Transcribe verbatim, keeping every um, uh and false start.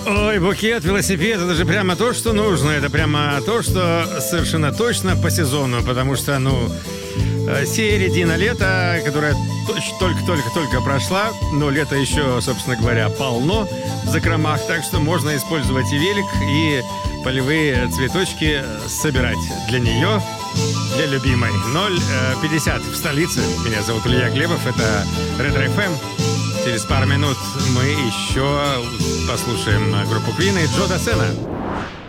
Ой, букет, велосипед, это же прямо то, что нужно. Это прямо то, что совершенно точно по сезону. Потому что, ну, середина лета, которая только-только-только прошла, но лето еще, собственно говоря, полно в закромах. Так что можно использовать и велик, и полевые цветочки собирать для нее, для любимой. ноль пятьдесят в столице. Меня зовут Илья Глебов, это Ретро эф эм. Через пару минут мы еще послушаем группу Queen и Джо Дассена.